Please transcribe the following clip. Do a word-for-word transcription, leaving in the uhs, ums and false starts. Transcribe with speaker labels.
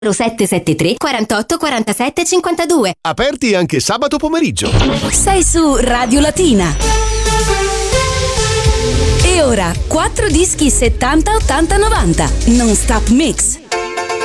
Speaker 1: sette sette tre quarantotto quarantasette cinquantadue.
Speaker 2: Aperti anche sabato pomeriggio.
Speaker 3: Sei su Radio Latina. E ora quattro dischi settanta ottanta novanta Non Stop Mix.